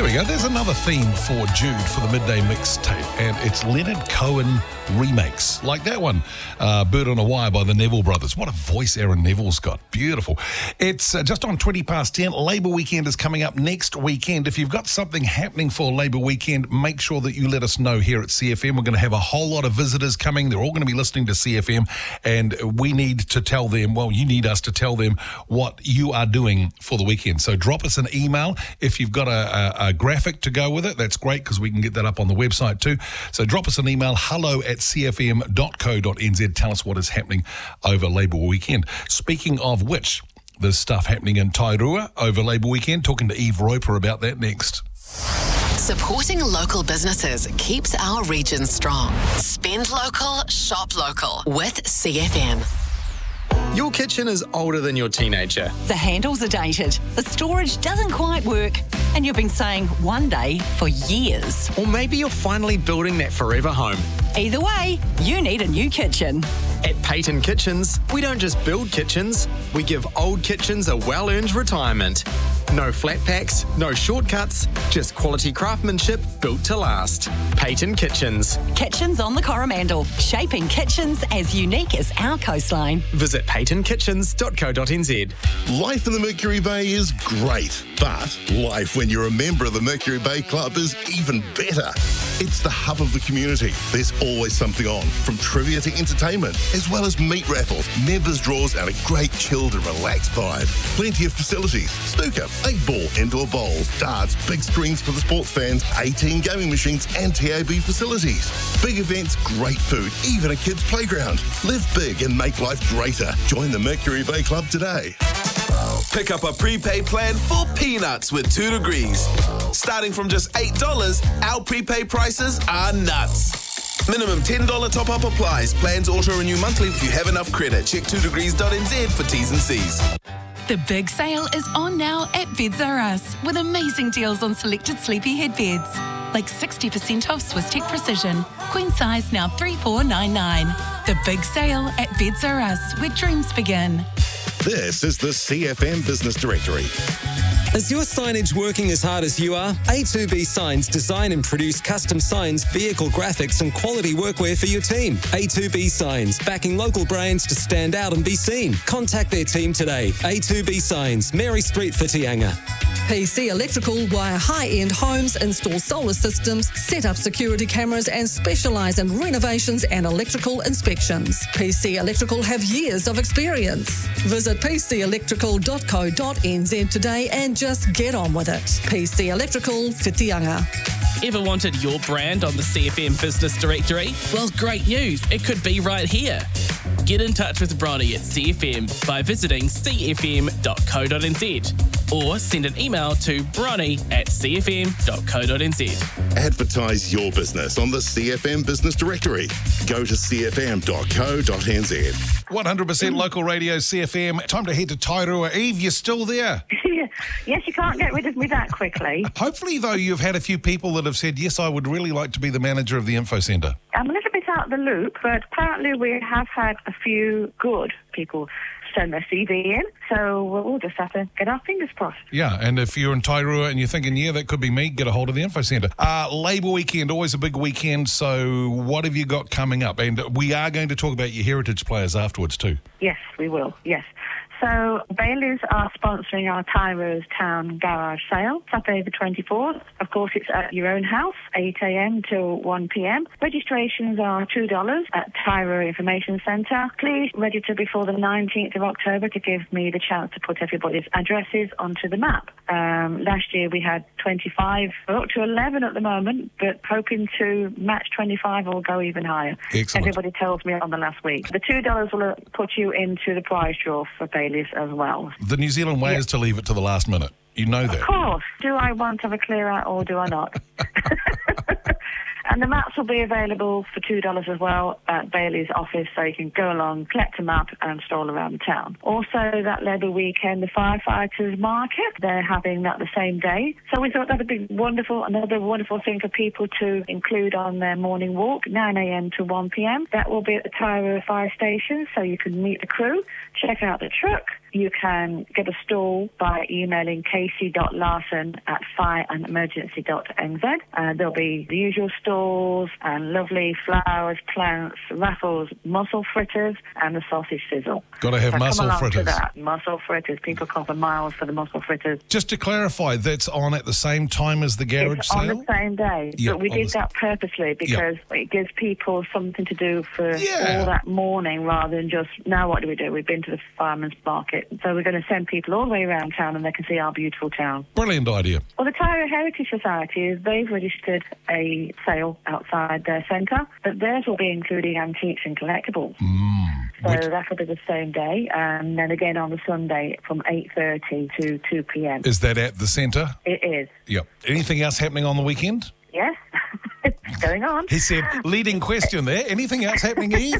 we go. There's another theme for Jude for the Midday Mixtape, and it's Leonard Cohen remakes. Like that one, Bird on a Wire by the Neville Brothers. What a voice Aaron Neville's got. Beautiful. It's just on 20 past 10. Labour weekend is coming up next weekend. If you've got something happening for Labour weekend, make sure that you let us know here at CFM. We're going to have a whole lot of visitors coming. They're all going to be listening to CFM, and we need to tell them, well, you need us to tell them what you are doing for the weekend. So drop us an email. If you've got a graphic to go with it, that's great, because we can get that up on the website too. So drop us an email, hello@cfm.co.nz. Tell us what is happening over Labour weekend. Speaking of which, there's stuff happening in Tairua over Labour weekend. Talking to Eve Roper about that next. Supporting local businesses keeps our region strong. Spend local, shop local with CFM. Your kitchen is older than your teenager. The handles are dated, the storage doesn't quite work, and you've been saying one day for years. Or maybe you're finally building that forever home. Either way, you need a new kitchen. At Peyton Kitchens, we don't just build kitchens, we give old kitchens a well-earned retirement. No flat packs, no shortcuts, just quality craftsmanship built to last. Peyton Kitchens. Kitchens on the Coromandel, shaping kitchens as unique as our coastline. Visit peytonkitchens.co.nz. Life in the Mercury Bay is great, but life when you're a member of the Mercury Bay Club is even better. It's the hub of the community. There's always something on, from trivia to entertainment, as well as meat raffles, members draws, and a great chilled and relaxed vibe. Plenty of facilities: snooker, 8-ball, indoor bowls, darts, big screens for the sports fans, 18 gaming machines, and TAB facilities. Big events, great food, even a kids' playground. Live big and make life greater. Join the Mercury Bay Club today. Pick up a prepaid plan for peanuts with 2 Degrees. Starting from just $8, our prepaid prices are nuts. Minimum $10 top-up applies. Plans auto-renew monthly if you have enough credit. Check 2degrees.nz for T's and C's. The big sale is on now at Beds R Us, with amazing deals on selected sleepy head beds. Like 60% off Swiss Tech Precision. Queen size now $3,499. The big sale at Beds R Us, where dreams begin. This is the CFM Business Directory. Is your signage working as hard as you are? A2B Signs design and produce custom signs, vehicle graphics and quality workwear for your team. A2B Signs, backing local brands to stand out and be seen. Contact their team today. A2B Signs, Mary Street, Whitianga. PC Electrical wire high-end homes, install solar systems, set up security cameras and specialise in renovations and electrical inspections. PC Electrical have years of experience. Visit pcelectrical.co.nz today and just get on with it. PC Electrical, Whitianga. Ever wanted your brand on the CFM Business Directory? Well, great news. It could be right here. Get in touch with Bronny at CFM by visiting cfm.co.nz or send an email to bronny@cfm.co.nz. Advertise your business on the CFM Business Directory. Go to cfm.co.nz. 100% local radio, CFM. Time to head to Tairua. Eve, you're still there? Yes, you can't get rid of me that quickly. Hopefully, though, you've had a few people that have said, yes, I would really like to be the manager of the info centre. I'm a little bit out of the loop, but apparently we have had a few good people send their CV in, so we'll just have to get our fingers crossed. Yeah, and if you're in Tairua and you're thinking, yeah, that could be me, get a hold of the info centre. Labour weekend, always a big weekend, so what have you got coming up? And we are going to talk about your heritage players afterwards too. Yes, we will, yes. So Baileys are sponsoring our Tairo's Town Garage Sale, Saturday the 24th. Of course, it's at your own house, 8 a.m. till 1 p.m. Registrations are $2 at Tairo Information Centre. Please register before the 19th of October to give me the chance to put everybody's addresses onto the map. Last year we had 25, we're up to 11 at the moment, but hoping to match 25 or go even higher. Excellent. Everybody tells me on the last week. The $2 will put you into the prize draw for Baileys as well. The New Zealand way is to leave it to the last minute. You know that. Of course. Do I want to have a clear out or do I not? And the maps will be available for $2 as well at Bailey's office, so you can go along, collect a map and stroll around the town. Also, that Labour weekend, the firefighters market, they're having that the same day. So we thought that would be another wonderful thing for people to include on their morning walk, 9 a.m. to 1 p.m. That will be at the Tairua Fire Station, so you can meet the crew, check out the truck, You can get a stall by emailing casey.larson@fireandemergency.nz. There'll be the usual stalls and lovely flowers, plants, raffles, mussel fritters, and the sausage sizzle. Got to have So mussel come along fritters. To that. Mussel fritters. People come for miles for the mussel fritters. Just to clarify, that's on at the same time as the garage It's sale? on the same day. Yeah, but we on did the- that purposely because it gives people something to do for all that morning rather than just, now what do? We've been to the Fireman's Market. So we're going to send people all the way around town and they can see our beautiful town. Brilliant idea. Well, the Tyro Heritage Society, they've registered a sale outside their centre, but theirs will be including antiques and collectibles. So that'll be the same day, and then again on the Sunday from 8:30 to 2 p.m. Is that at the centre? It is. Yep. Anything else happening on the weekend? Yes. It's going on. He said, leading question there. Anything else happening, Eve?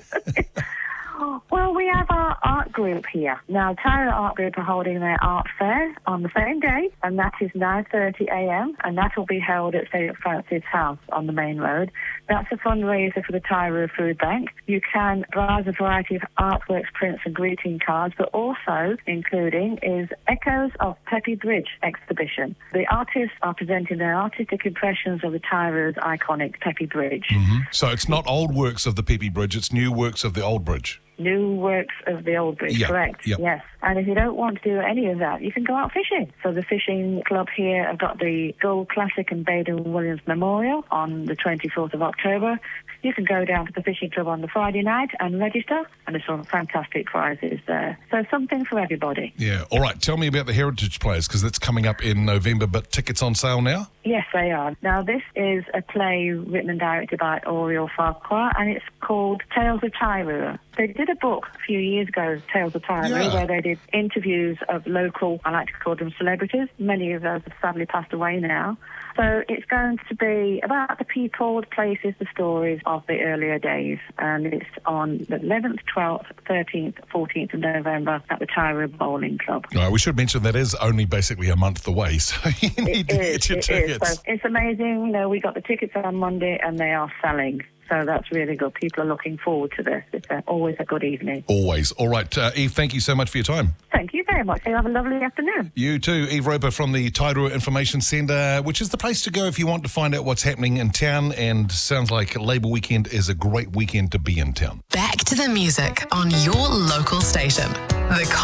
Well, we have our art group here. Now, Tyro Art Group are holding their art fair on the same day, and that is 9:30 a.m., and that will be held at St. Francis House on the main road. That's a fundraiser for the Tyro Food Bank. You can browse a variety of artworks, prints and greeting cards, but also including is Echoes of Peppy Bridge exhibition. The artists are presenting their artistic impressions of the Tyro's iconic Peppy Bridge. So it's not old works of the Peppy Bridge, it's new works of the old bridge. New works of the old bridge, Yeah, correct? yeah. Yes. And if you don't want to do any of that, you can go out fishing. So the fishing club here have got the Gold Classic and Baden Williams Memorial on the 24th of October. You can go down to the fishing club on the Friday night and register, and there's some fantastic prizes there. So something for everybody. Yeah. All right. Tell me about the Heritage Plays, because that's coming up in November, but tickets on sale now? Yes, they are. Now, this is a play written and directed by Oriel Farquhar, and it's called Tales of Tyro. They did a book a few years ago, Tales of Tyro, where they did interviews of local, I like to call them celebrities. Many of those have sadly passed away now. So it's going to be about the people, the places, the stories of the earlier days. And it's on the 11th, 12th, 13th, 14th of November at the Tyro Bowling Club. All right, we should mention that is only basically a month away, so you need to get your tickets. So it's amazing. You know, we got the tickets on Monday and they are selling. So that's really good. People are looking forward to this. It's always a good evening. Always. All right, Eve, thank you so much for your time. Thank you very much. You have a lovely afternoon. You too, Eve Roper from the Tyro Information Centre, which is the place to go if you want to find out what's happening in town, and sounds like Labour Weekend is a great weekend to be in town. Back to the music on your local station. The